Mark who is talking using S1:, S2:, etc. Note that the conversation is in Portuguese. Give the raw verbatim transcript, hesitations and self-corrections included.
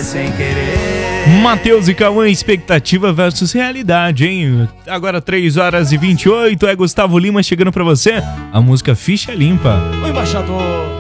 S1: sem querer.
S2: Matheus e Cauã, expectativa versus realidade, hein? Agora três horas e vinte e oito, é Gustavo Lima chegando pra você. A música Ficha Limpa.
S1: O embaixador